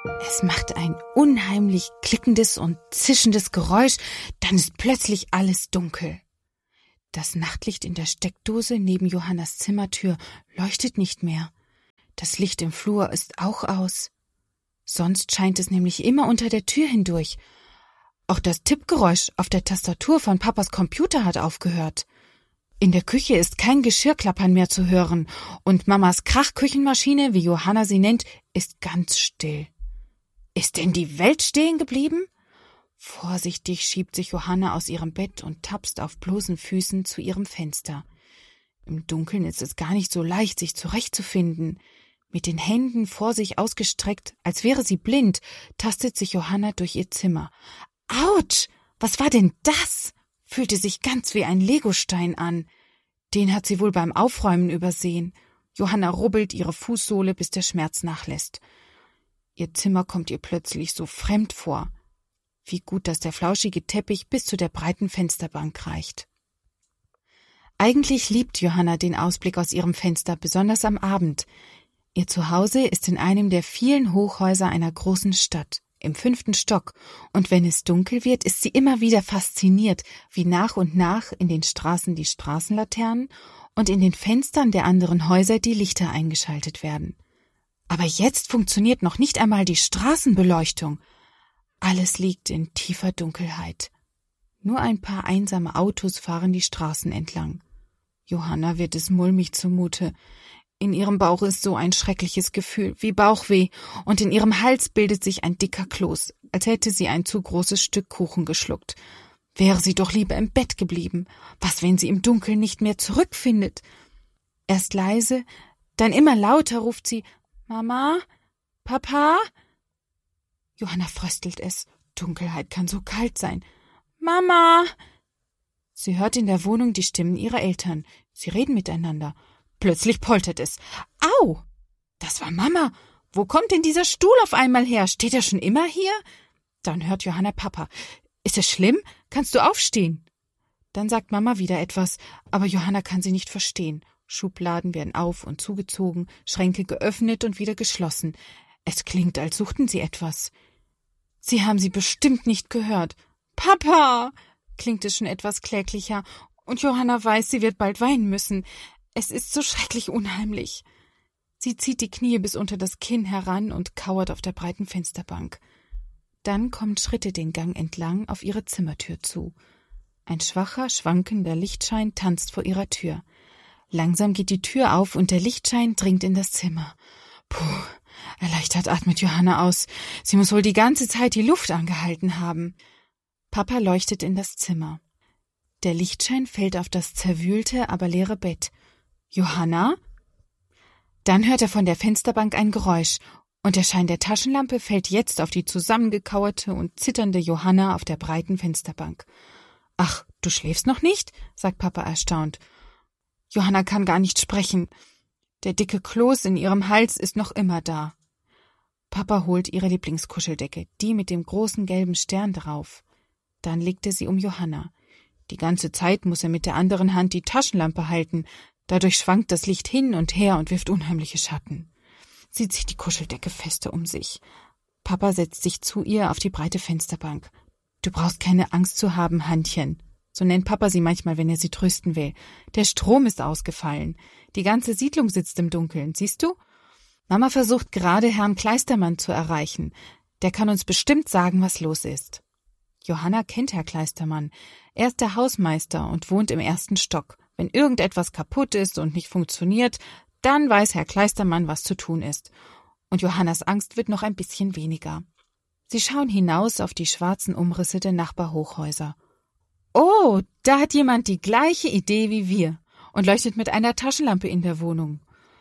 Es macht ein unheimlich klickendes und zischendes Geräusch, dann ist plötzlich alles dunkel. Das Nachtlicht in der Steckdose neben Johannas Zimmertür leuchtet nicht mehr. Das Licht im Flur ist auch aus. Sonst scheint es nämlich immer unter der Tür hindurch. Auch das Tippgeräusch auf der Tastatur von Papas Computer hat aufgehört. In der Küche ist kein Geschirrklappern mehr zu hören und Mamas Krachküchenmaschine, wie Johanna sie nennt, ist ganz still. Ist denn die Welt stehen geblieben? Vorsichtig schiebt sich Johanna aus ihrem Bett und tapst auf bloßen Füßen zu ihrem Fenster. Im Dunkeln ist es gar nicht so leicht, sich zurechtzufinden. Mit den Händen vor sich ausgestreckt, als wäre sie blind, tastet sich Johanna durch ihr Zimmer. Autsch! Was war denn das? Fühlte sich ganz wie ein Legostein an. Den hat sie wohl beim Aufräumen übersehen. Johanna rubbelt ihre Fußsohle, bis der Schmerz nachlässt. Ihr Zimmer kommt ihr plötzlich so fremd vor. Wie gut, dass der flauschige Teppich bis zu der breiten Fensterbank reicht. Eigentlich liebt Johanna den Ausblick aus ihrem Fenster, besonders am Abend. Ihr Zuhause ist in einem der vielen Hochhäuser einer großen Stadt, im 5. Stock, und wenn es dunkel wird, ist sie immer wieder fasziniert, wie nach und nach in den Straßen die Straßenlaternen und in den Fenstern der anderen Häuser die Lichter eingeschaltet werden. Aber jetzt funktioniert noch nicht einmal die Straßenbeleuchtung. Alles liegt in tiefer Dunkelheit. Nur ein paar einsame Autos fahren die Straßen entlang. Johanna wird es mulmig zumute. In ihrem Bauch ist so ein schreckliches Gefühl, wie Bauchweh, und in ihrem Hals bildet sich ein dicker Kloß, als hätte sie ein zu großes Stück Kuchen geschluckt. Wäre sie doch lieber im Bett geblieben. Was, wenn sie im Dunkeln nicht mehr zurückfindet? Erst leise, dann immer lauter ruft sie: »Mama? Papa?« Johanna fröstelt es. Dunkelheit kann so kalt sein. »Mama!« Sie hört in der Wohnung die Stimmen ihrer Eltern. Sie reden miteinander. Plötzlich poltert es. »Au! Das war Mama! Wo kommt denn dieser Stuhl auf einmal her? Steht er schon immer hier?« Dann hört Johanna Papa. »Ist es schlimm? Kannst du aufstehen?« Dann sagt Mama wieder etwas, aber Johanna kann sie nicht verstehen. Schubladen werden auf- und zugezogen, Schränke geöffnet und wieder geschlossen. Es klingt, als suchten sie etwas. Sie haben sie bestimmt nicht gehört. »Papa!« klingt es schon etwas kläglicher, und Johanna weiß, sie wird bald weinen müssen. Es ist so schrecklich unheimlich. Sie zieht die Knie bis unter das Kinn heran und kauert auf der breiten Fensterbank. Dann kommen Schritte den Gang entlang auf ihre Zimmertür zu. Ein schwacher, schwankender Lichtschein tanzt vor ihrer Tür. Langsam geht die Tür auf und der Lichtschein dringt in das Zimmer. Puh, erleichtert atmet Johanna aus. Sie muss wohl die ganze Zeit die Luft angehalten haben. Papa leuchtet in das Zimmer. Der Lichtschein fällt auf das zerwühlte, aber leere Bett. »Johanna?« Dann hört er von der Fensterbank ein Geräusch, und der Schein der Taschenlampe fällt jetzt auf die zusammengekauerte und zitternde Johanna auf der breiten Fensterbank. »Ach, du schläfst noch nicht?« sagt Papa erstaunt. Johanna kann gar nicht sprechen. Der dicke Kloß in ihrem Hals ist noch immer da. Papa holt ihre Lieblingskuscheldecke, die mit dem großen gelben Stern drauf. Dann legt er sie um Johanna. Die ganze Zeit muss er mit der anderen Hand die Taschenlampe halten. Dadurch schwankt das Licht hin und her und wirft unheimliche Schatten. Sie zieht die Kuscheldecke fester um sich. Papa setzt sich zu ihr auf die breite Fensterbank. »Du brauchst keine Angst zu haben, Hannchen.« So nennt Papa sie manchmal, wenn er sie trösten will. »Der Strom ist ausgefallen. Die ganze Siedlung sitzt im Dunkeln, siehst du? Mama versucht gerade, Herrn Kleistermann zu erreichen. Der kann uns bestimmt sagen, was los ist.« Johanna kennt Herr Kleistermann. Er ist der Hausmeister und wohnt im 1. Stock. Wenn irgendetwas kaputt ist und nicht funktioniert, dann weiß Herr Kleistermann, was zu tun ist. Und Johannas Angst wird noch ein bisschen weniger. Sie schauen hinaus auf die schwarzen Umrisse der Nachbarhochhäuser. »Oh, da hat jemand die gleiche Idee wie wir und leuchtet mit einer Taschenlampe in der Wohnung.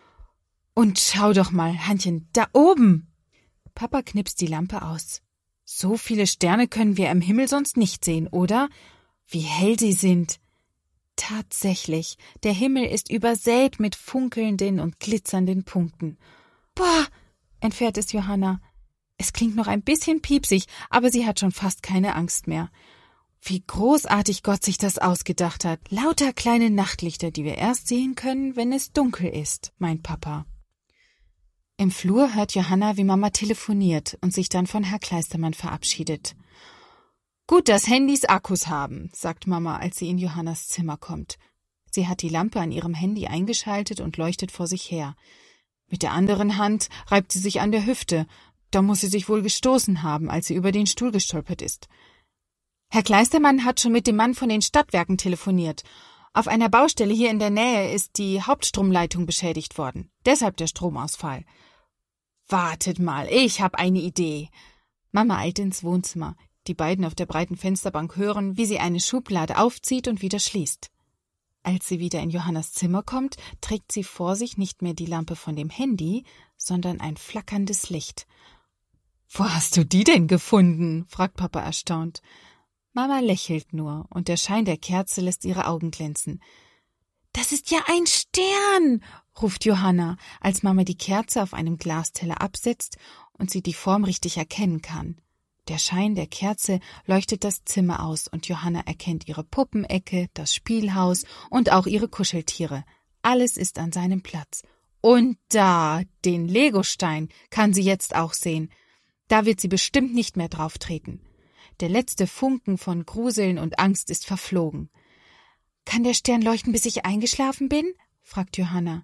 Und schau doch mal, Hannchen, da oben!« Papa knipst die Lampe aus. »So viele Sterne können wir am Himmel sonst nicht sehen, oder? Wie hell sie sind!« Tatsächlich, der Himmel ist übersät mit funkelnden und glitzernden Punkten. »Boah«, entfährt es Johanna. Es klingt noch ein bisschen piepsig, aber sie hat schon fast keine Angst mehr. Wie großartig Gott sich das ausgedacht hat. Lauter kleine Nachtlichter, die wir erst sehen können, wenn es dunkel ist, meint Papa. Im Flur hört Johanna, wie Mama telefoniert und sich dann von Herr Kleistermann verabschiedet. »Gut, dass Handys Akkus haben«, sagt Mama, als sie in Johannas Zimmer kommt. Sie hat die Lampe an ihrem Handy eingeschaltet und leuchtet vor sich her. Mit der anderen Hand reibt sie sich an der Hüfte. Da muss sie sich wohl gestoßen haben, als sie über den Stuhl gestolpert ist. Herr Kleistermann hat schon mit dem Mann von den Stadtwerken telefoniert. Auf einer Baustelle hier in der Nähe ist die Hauptstromleitung beschädigt worden. Deshalb der Stromausfall. »Wartet mal, ich habe eine Idee.« Mama eilt ins Wohnzimmer. Die beiden auf der breiten Fensterbank hören, wie sie eine Schublade aufzieht und wieder schließt. Als sie wieder in Johannas Zimmer kommt, trägt sie vor sich nicht mehr die Lampe von dem Handy, sondern ein flackerndes Licht. »Wo hast du die denn gefunden?« fragt Papa erstaunt. Mama lächelt nur, und der Schein der Kerze lässt ihre Augen glänzen. »Das ist ja ein Stern«, ruft Johanna, als Mama die Kerze auf einem Glasteller absetzt und sie die Form richtig erkennen kann. Der Schein der Kerze leuchtet das Zimmer aus und Johanna erkennt ihre Puppenecke, das Spielhaus und auch ihre Kuscheltiere. Alles ist an seinem Platz. Und da, den Legostein, kann sie jetzt auch sehen. Da wird sie bestimmt nicht mehr drauf treten. Der letzte Funken von Gruseln und Angst ist verflogen. »Kann der Stern leuchten, bis ich eingeschlafen bin?« fragt Johanna.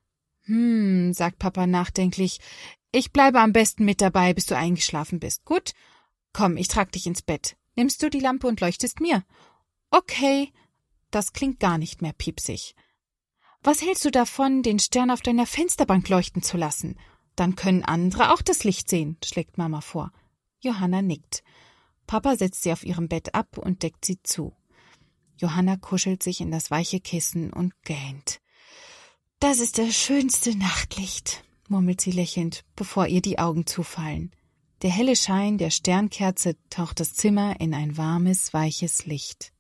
Sagt Papa nachdenklich. »Ich bleibe am besten mit dabei, bis du eingeschlafen bist. Gut? Komm, ich trag dich ins Bett. Nimmst du die Lampe und leuchtest mir?« »Okay.« Das klingt gar nicht mehr piepsig. »Was hältst du davon, den Stern auf deiner Fensterbank leuchten zu lassen? Dann können andere auch das Licht sehen«, schlägt Mama vor. Johanna nickt. Papa setzt sie auf ihrem Bett ab und deckt sie zu. Johanna kuschelt sich in das weiche Kissen und gähnt. »Das ist das schönste Nachtlicht«, murmelt sie lächelnd, bevor ihr die Augen zufallen. Der helle Schein der Sternkerze taucht das Zimmer in ein warmes, weiches Licht.